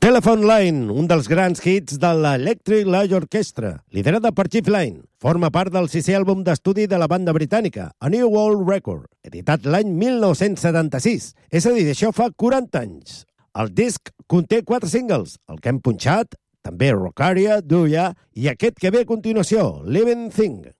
Telephone Line, un dels grans hits de l'Electric Light Orchestra, liderada per Jeff Lynne. Forma part del 6è àlbum d'estudi de la banda britànica, A New World Record, editat l'any 1976. És a dir, d'això fa 40 anys. El disc conté 4 singles, el que hem punxat, també Rockaria, Do Ya, i aquest que ve a continuació, Living Thing.